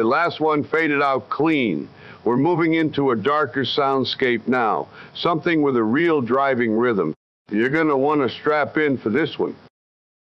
last one faded out clean. We're moving into a darker soundscape now, something with a real driving rhythm. You're going to want to strap in for this one.